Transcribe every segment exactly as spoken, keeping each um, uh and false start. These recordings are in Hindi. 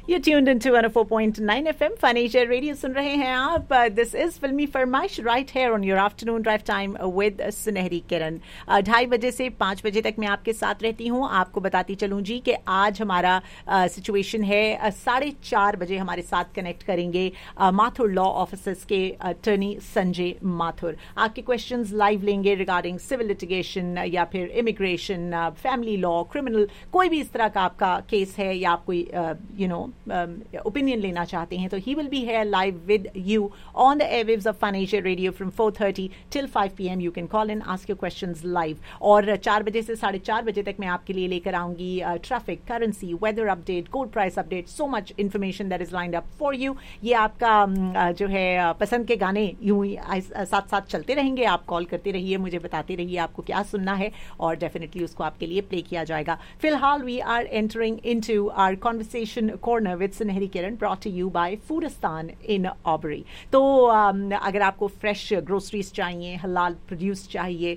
You're tuned into one oh four point nine F M Fun Asia Radio सुन रहे हैं आप. This is फिल्मी फरमाइश right here on your afternoon drive time with सुनहरी किरण. ढाई बजे से पाँच बजे तक मैं आपके साथ रहती हूँ. आपको बताती चलूँ जी कि आज हमारा सिचुएशन uh, है साढ़े चार बजे हमारे साथ कनेक्ट करेंगे uh, माथुर लॉ ऑफिसर्स के अटर्नी संजय माथुर. आपके क्वेश्चंस लाइव लेंगे रिगार्डिंग सिविल लिटिगेशन या फिर इमिग्रेशन, फैमिली लॉ, क्रिमिनल, कोई भी इस तरह का आपका केस है या आप कोई यू नो ओपिनियन लेना चाहते हैं तो he will be here live with you on the airwaves of fun Asia radio from four thirty till five P M. You can call in, ask your questions live. और चार बजे से साढ़े चार बजे तक मैं आपके लिए लेकर आऊंगी traffic, currency, weather update, gold price update, so much information that is lined up for you. ये आपका uh, जो है पसंद के गाने यूं ही साथ साथ चलते रहेंगे. आप कॉल करते रहिए, मुझे बताते रहिए आपको क्या सुनना है और डेफिनेटली उसको आपके लिए प्ले किया जाएगा. फिलहाल we are entering into our conversation corner with सुनहरी किरण, brought to you bye फूडिस्तान in Aubrey. तो um, अगर आपको फ्रेश ग्रोसरीज चाहिए, हलाल प्रोड्यूस चाहिए,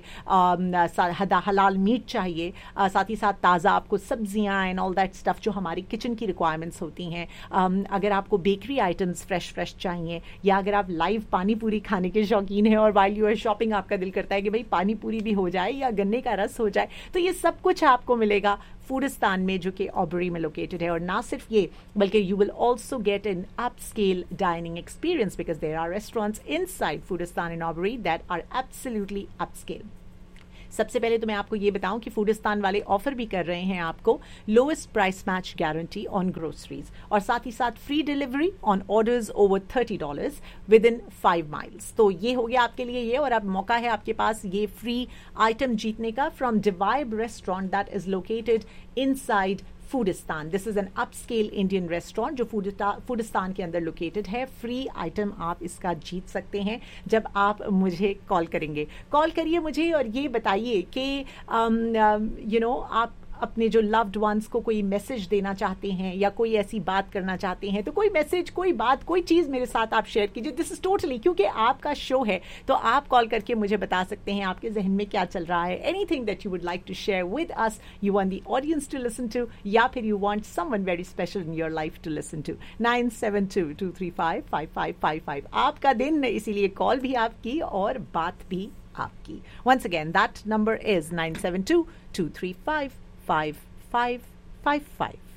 um, हलाल मीट चाहिए, uh, साथ ही साथ ताज़ा आपको सब्जियां एंड ऑल दैट स्टफ जो हमारी किचन की रिक्वायरमेंट्स होती हैं, um, अगर आपको बेकरी आइटम्स फ्रेश फ्रेश चाहिए या अगर आप लाइव पानी पूरी खाने के शौकीन हैं और वाइल यू आर शॉपिंग आपका दिल करता है कि भाई पानी पूरी भी हो जाए या गन्ने का रस हो जाए, तो ये सब कुछ आपको मिलेगा फूडिस्तान में जो कि ऑबरी में लोकेटेड है. और ना सिर्फ ये बल्कि you will also get an upscale dining experience because there are restaurants inside फूडिस्तान in Aubrey that are absolutely upscale. सबसे पहले तो मैं आपको ये बताऊं कि फूडिस्तान वाले ऑफर भी कर रहे हैं आपको lowest price match guarantee on groceries और साथ ही साथ free delivery on orders over thirty dollars with in five miles. तो ये हो गया आपके लिए ये. और अब मौका है आपके पास ये फ्री आइटम जीतने का from डिवाइब restaurant that is located inside फूडिस्तान. This is an upscale Indian restaurant जो फूडिस्तान के अंदर लोकेटेड है. फ्री आइटम आप इसका जीत सकते हैं जब आप मुझे कॉल करेंगे. कॉल करिए मुझे और ये बताइए कि यू नो आप अपने जो लव्ड वंस को कोई मैसेज देना चाहते हैं या कोई ऐसी बात करना चाहते हैं तो कोई मैसेज, कोई बात, कोई चीज़ मेरे साथ आप शेयर कीजिए. दिस इज टोटली क्योंकि आपका शो है तो आप कॉल करके मुझे बता सकते हैं आपके जहन में क्या चल रहा है. Anything that you would like to share with us, you want the audience to listen to या फिर you want someone very special in your life to listen to. Nine seven to to three five five five five five आपका दिन, इसीलिए कॉल भी आपकी और बात भी आपकी. Once again that number is nine seven to to three five five five five five.